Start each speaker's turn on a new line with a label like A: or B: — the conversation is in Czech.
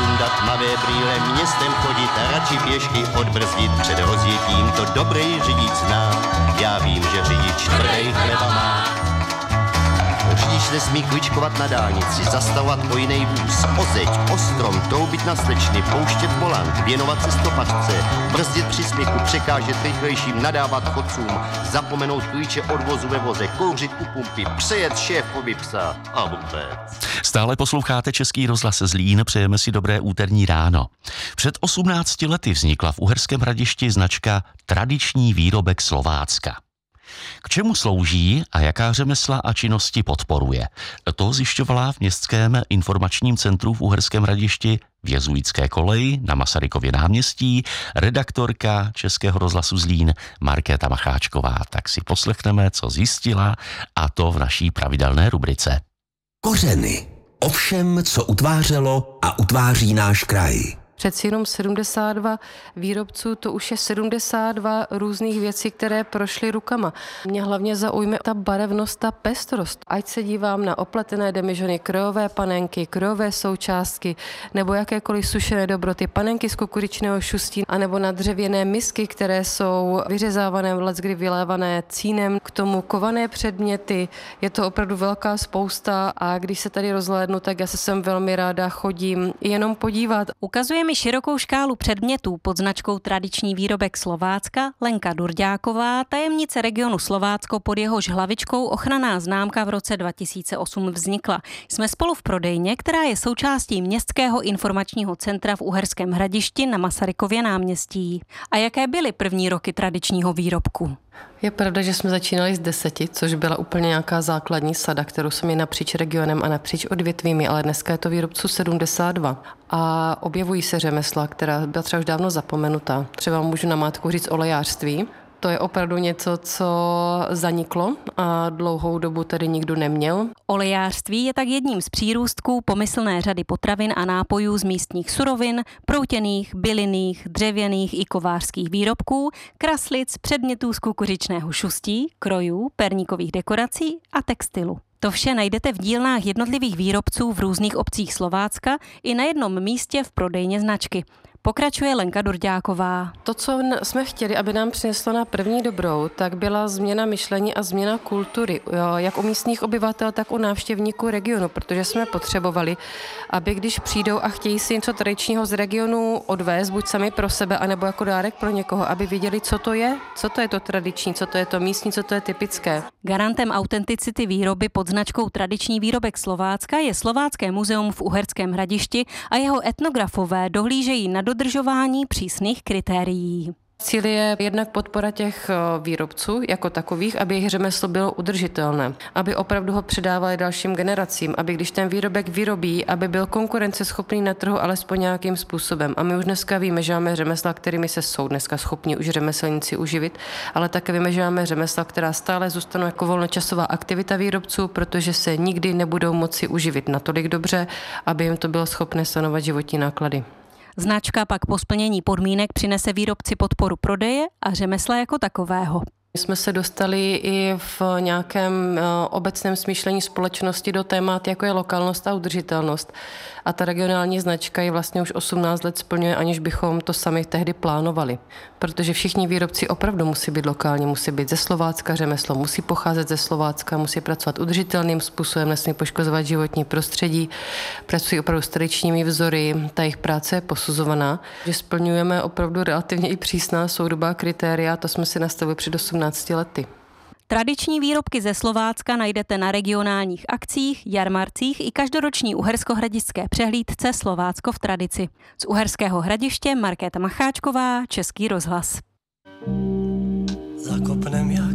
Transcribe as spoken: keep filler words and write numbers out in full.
A: sundat tmavé brýle, městem chodit, radši pěšky odbrzdit, před rozjetím to dobrý řidič zná. Já vím, že řidič tvrdej chleba má. Řidič nesmí kličkovat na dálnici, zastavovat o jiný vůz, o zeď, o strom, troubit na slečny, pouštět volant, věnovat se stopařce, brzdit při smyku, překážet rychlejším, nadávat chodcům, zapomenout klíče od vozu ve voze, kouřit u pumpy, přejet šéfovi psa a vůbec.
B: Stále posloucháte Český rozhlas Zlín, přejeme si dobré úterní ráno. Před osmnácti lety vznikla v Uherském Hradišti značka Tradiční výrobek Slovácka. K čemu slouží a jaká řemesla a činnosti podporuje? To zjišťovala v Městském informačním centru v Uherském Hradišti v Jezuitské koleji na Masarykově náměstí redaktorka Českého rozhlasu Zlín Markéta Macháčková. Tak si poslechneme, co zjistila, a to v naší pravidelné rubrice.
C: Kořeny. O všem, co utvářelo a utváří náš kraj.
D: Přeci jenom sedmdesát dva výrobců, to už je sedmdesát dva různých věcí, které prošly rukama. Mě hlavně zaujme ta barevnost, ta pestrost. Ať se dívám na opletené demižony, krojové panenky, krojové součástky, nebo jakékoliv sušené dobroty, panenky z kukuřičného šustí, anebo na dřevěné misky, které jsou vyřezávané, leckdy vylévané cínem, k tomu kované předměty. Je to opravdu velká spousta a když se tady rozhlédnu, tak já se sem velmi ráda chodím jenom podívat.
E: Ukazuje mi širokou škálu předmětů pod značkou Tradiční výrobek Slovácka Lenka Durďáková, tajemnice regionu Slovácko, pod jehož hlavičkou ochranná známka v roce dva tisíce osm vznikla. Jsme spolu v prodejně, která je součástí Městského informačního centra v Uherském Hradišti na Masarykově náměstí. A jaké byly první roky tradičního výrobku?
D: Je pravda, že jsme začínali z deseti, což byla úplně nějaká základní sada, kterou jsme měli napříč regionem a napříč odvětvími, ale dneska je to výrobců sedmdesát dva. A objevují se řemesla, která byla třeba už dávno zapomenutá. Třeba můžu namátkou říct olejářství. To je opravdu něco, co zaniklo a dlouhou dobu tady nikdo neměl.
E: Olejářství je tak jedním z přírůstků pomyslné řady potravin a nápojů z místních surovin, proutěných, bylinných, dřevěných i kovářských výrobků, kraslic, předmětů z kukuřičného šustí, krojů, perníkových dekorací a textilu. To vše najdete v dílnách jednotlivých výrobců v různých obcích Slovácka i na jednom místě v prodejně značky. Pokračuje Lenka Durďáková.
D: To, co jsme chtěli, aby nám přineslo na první dobrou, tak byla změna myšlení a změna kultury, jak u místních obyvatel, tak u návštěvníků regionu, protože jsme potřebovali, aby když přijdou a chtějí si něco tradičního z regionu odvést, buď sami pro sebe, anebo jako dárek pro někoho, aby viděli, co to je, co to je to tradiční, co to je to místní, co to je typické.
E: Garantem autenticity výroby pod značkou Tradiční výrobek Slovácka je Slovácké muzeum v Uherském Hradišti a jeho etnografové dohlížejí na dodržování přísných kritérií.
D: Cíl je jednak podpora těch výrobců jako takových, aby jejich řemeslo bylo udržitelné, aby opravdu ho předávali dalším generacím, aby když ten výrobek vyrobí, aby byl konkurenceschopný na trhu alespoň nějakým způsobem. A my už dneska víme, že máme řemesla, kterými se jsou dneska schopni už řemeslníci uživit, ale také víme, že máme řemesla, která stále zůstanou jako volnočasová aktivita výrobců, protože se nikdy nebudou moci uživit natolik dobře, aby jim to bylo schopné sanovat životní náklady.
E: Značka pak po splnění podmínek přinese výrobci podporu prodeje a řemesla jako takového.
D: My jsme se dostali i v nějakém obecném smýšlení společnosti do témat, jako je lokálnost a udržitelnost. A ta regionální značka ji vlastně už osmnáct let splňuje, aniž bychom to sami tehdy plánovali. Protože všichni výrobci opravdu musí být lokální, musí být ze Slovácka, řemeslo musí pocházet ze Slovácka, musí pracovat udržitelným způsobem, nesmí poškozovat životní prostředí, pracují opravdu s tradičními vzory, ta jejich práce je posuzovaná. Že splňujeme opravdu relativně i přísná soudobá kritéria, to jsme si nastavili před osmnácti lety.
E: Tradiční výrobky ze Slovácka najdete na regionálních akcích, jarmarcích i každoroční uherskohradišťské přehlídce Slovácko v tradici. Z Uherského Hradiště Markéta Macháčková, Český rozhlas.
F: Zakopnem jak